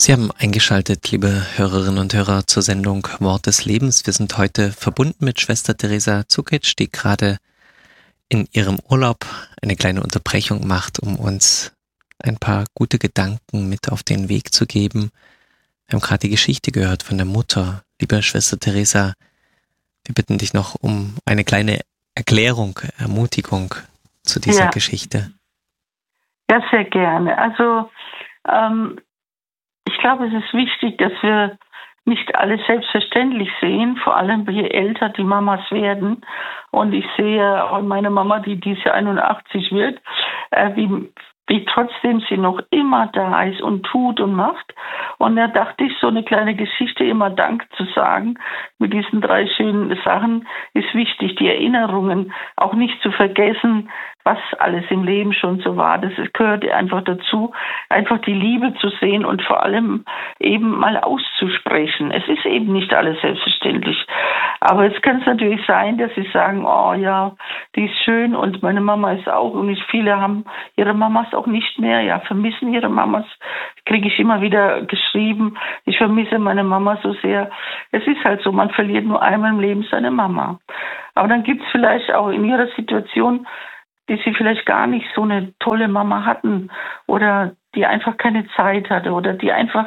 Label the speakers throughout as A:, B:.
A: Sie haben eingeschaltet, liebe Hörerinnen und Hörer, zur Sendung Wort des Lebens. Wir sind heute verbunden mit Schwester Teresa Zukic, die gerade in ihrem Urlaub eine kleine Unterbrechung macht, um uns ein paar gute Gedanken mit auf den Weg zu geben. Wir haben gerade die Geschichte gehört von der Mutter. Liebe Schwester Teresa, wir bitten dich noch um eine kleine Erklärung, Ermutigung zu dieser Geschichte.
B: Ja, sehr gerne. Also ich glaube, es ist wichtig, dass wir nicht alles selbstverständlich sehen, vor allem je älter die Mamas werden. Und ich sehe auch meine Mama, die dieses Jahr 81 wird, wie trotzdem sie noch immer da ist und tut und macht. Und da dachte ich, so eine kleine Geschichte, immer Dank zu sagen, mit diesen 3 schönen Sachen, ist wichtig, die Erinnerungen auch nicht zu vergessen, was alles im Leben schon so war. Das gehört einfach dazu, einfach die Liebe zu sehen und vor allem eben mal auszusprechen. Es ist eben nicht alles selbstverständlich. Aber jetzt kann es natürlich sein, dass sie sagen, oh ja, die ist schön und meine Mama ist auch. Und viele haben ihre Mamas auch nicht mehr, ja, vermissen ihre Mamas. Kriege ich immer wieder geschrieben, ich vermisse meine Mama so sehr. Es ist halt so, man verliert nur einmal im Leben seine Mama. Aber dann gibt es vielleicht auch in ihrer Situation, die sie vielleicht gar nicht so eine tolle Mama hatten oder die einfach keine Zeit hatte oder die einfach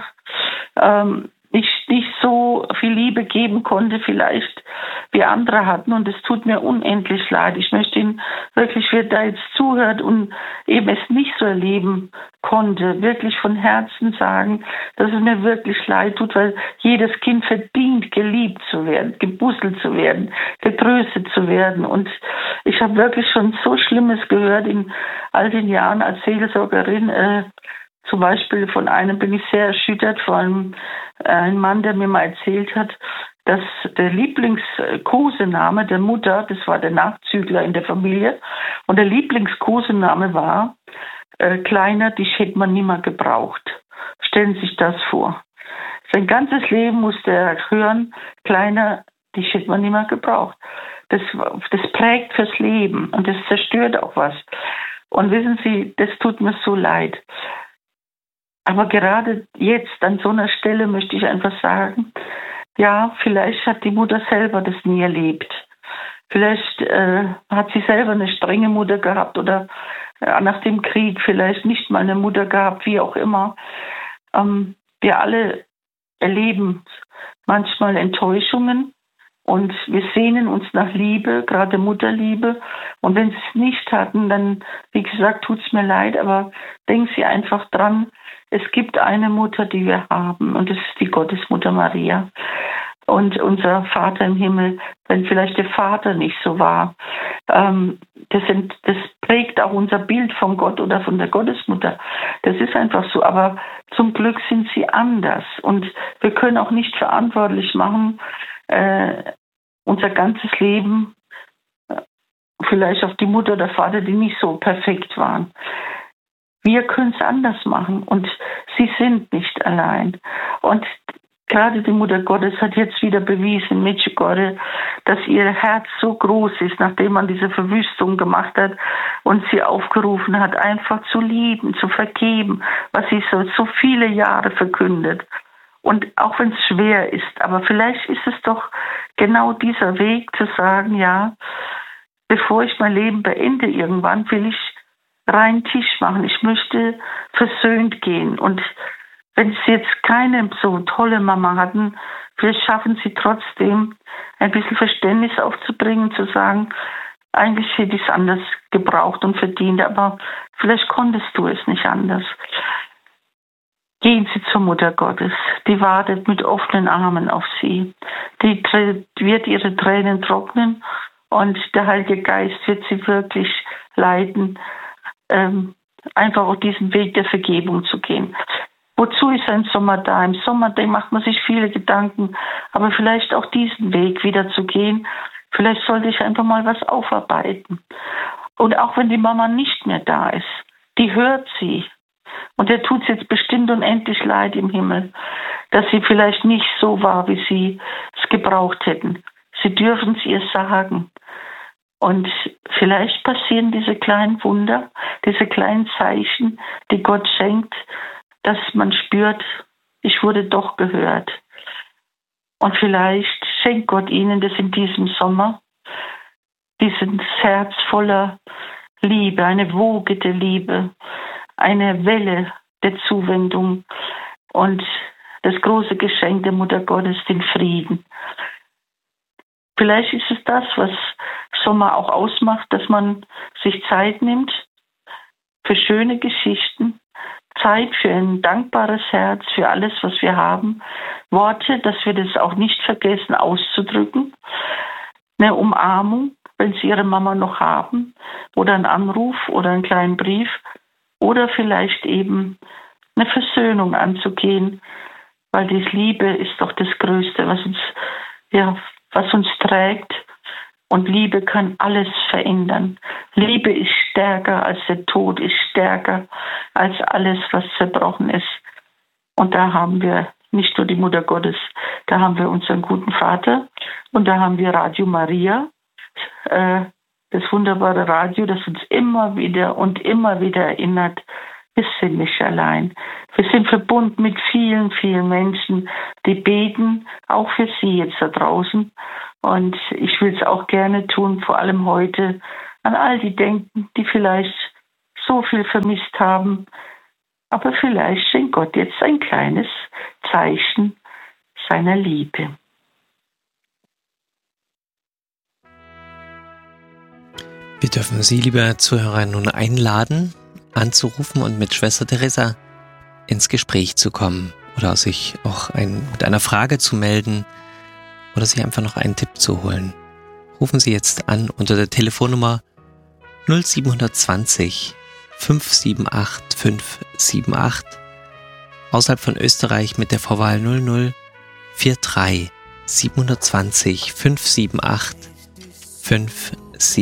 B: nicht so viel Liebe geben konnte vielleicht, wie andere hatten. Und es tut mir unendlich leid. Ich möchte Ihnen wirklich, wer da jetzt zuhört und eben es nicht so erleben konnte, wirklich von Herzen sagen, dass es mir wirklich leid tut, weil jedes Kind verdient, geliebt zu werden, gebusselt zu werden, getröstet zu werden. Und ich habe wirklich schon so Schlimmes gehört in all den Jahren als Seelsorgerin. Zum Beispiel von einem bin ich sehr erschüttert, von einem Mann, der mir mal erzählt hat, dass der Lieblingskosename der Mutter, das war der Nachzügler in der Familie, und der Lieblingskosename war Kleiner, dich hätte man nimmer gebraucht. Stellen Sie sich das vor. Sein ganzes Leben musste er hören, Kleiner, dich hätte man nimmer gebraucht. Das prägt fürs Leben und das zerstört auch was. Und wissen Sie, das tut mir so leid. Aber gerade jetzt an so einer Stelle möchte ich einfach sagen, ja, vielleicht hat die Mutter selber das nie erlebt. Vielleicht hat sie selber eine strenge Mutter gehabt oder nach dem Krieg vielleicht nicht mal eine Mutter gehabt, wie auch immer. Wir alle erleben manchmal Enttäuschungen und wir sehnen uns nach Liebe, gerade Mutterliebe. Und wenn sie es nicht hatten, dann, wie gesagt, tut es mir leid, aber denken Sie einfach dran, es gibt eine Mutter, die wir haben, und das ist die Gottesmutter Maria. Und unser Vater im Himmel, wenn vielleicht der Vater nicht so war, das prägt auch unser Bild von Gott oder von der Gottesmutter. Das ist einfach so. Aber zum Glück sind sie anders. Und wir können auch nicht verantwortlich machen, unser ganzes Leben vielleicht auf die Mutter oder Vater, die nicht so perfekt waren. Wir können es anders machen und sie sind nicht allein. Und gerade die Mutter Gottes hat jetzt wieder bewiesen in Medjugorje, dass ihr Herz so groß ist, nachdem man diese Verwüstung gemacht hat und sie aufgerufen hat, einfach zu lieben, zu vergeben, was sie so viele Jahre verkündet. Und auch wenn es schwer ist, aber vielleicht ist es doch genau dieser Weg zu sagen, ja, bevor ich mein Leben beende irgendwann, will ich reinen Tisch machen. Ich möchte versöhnt gehen. Und wenn Sie jetzt keine so tolle Mama hatten, vielleicht schaffen Sie trotzdem ein bisschen Verständnis aufzubringen, zu sagen, eigentlich hätte ich es anders gebraucht und verdient, aber vielleicht konntest du es nicht anders. Gehen Sie zur Mutter Gottes. Die wartet mit offenen Armen auf Sie. Die wird ihre Tränen trocknen und der Heilige Geist wird sie wirklich leiten, einfach auf diesen Weg der Vergebung zu gehen. Wozu ist ein Sommer da? Im Sommer macht man sich viele Gedanken, aber vielleicht auch diesen Weg wieder zu gehen. Vielleicht sollte ich einfach mal was aufarbeiten. Und auch wenn die Mama nicht mehr da ist, die hört sie. Und der tut es jetzt bestimmt unendlich leid im Himmel, dass sie vielleicht nicht so war, wie sie es gebraucht hätten. Sie dürfen es ihr sagen. Und vielleicht passieren diese kleinen Wunder, diese kleinen Zeichen, die Gott schenkt, dass man spürt, ich wurde doch gehört. Und vielleicht schenkt Gott Ihnen das in diesem Sommer, dieses Herz voller Liebe, eine Woge der Liebe, eine Welle der Zuwendung und das große Geschenk der Mutter Gottes, den Frieden. Vielleicht ist es das, was Sommer auch ausmacht, dass man sich Zeit nimmt für schöne Geschichten, Zeit für ein dankbares Herz, für alles, was wir haben. Worte, dass wir das auch nicht vergessen auszudrücken. Eine Umarmung, wenn Sie Ihre Mama noch haben, oder einen Anruf oder einen kleinen Brief. Oder vielleicht eben eine Versöhnung anzugehen, weil die Liebe ist doch das Größte, was uns trägt. Und Liebe kann alles verändern. Liebe ist stärker als der Tod, ist stärker als alles, was zerbrochen ist. Und da haben wir nicht nur die Mutter Gottes, da haben wir unseren guten Vater und da haben wir Radio Maria, das wunderbare Radio, das uns immer wieder erinnert, wir sind nicht allein. Wir sind verbunden mit vielen, vielen Menschen, die beten, auch für Sie jetzt da draußen. Und ich will es auch gerne tun, vor allem heute, an all die denken, die vielleicht so viel vermisst haben. Aber vielleicht schenkt Gott jetzt ein kleines Zeichen seiner Liebe.
A: Wir dürfen Sie, liebe Zuhörer, nun einladen, anzurufen und mit Schwester Teresa ins Gespräch zu kommen oder sich auch mit einer Frage zu melden oder sich einfach noch einen Tipp zu holen. Rufen Sie jetzt an unter der Telefonnummer 0720 578 578, außerhalb von Österreich mit der Vorwahl 0043 720 578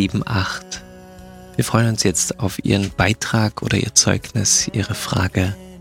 A: 578. Wir freuen uns jetzt auf Ihren Beitrag oder Ihr Zeugnis, Ihre Frage